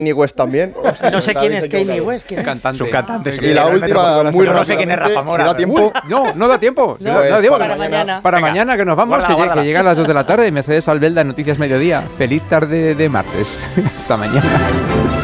Kanye West también. No sé quién es Kanye West. ¿Quién es? Cantante. Y la última, muy rápida. No sé quién es Rafa Mora. Si da tiempo. No da tiempo. No, No da tiempo. para mañana. Para Venga. mañana que nos vamos, Guárdala. que llegan las 2 de la tarde. Mercedes Albelda, Noticias Mediodía. Feliz tarde de martes. Hasta mañana.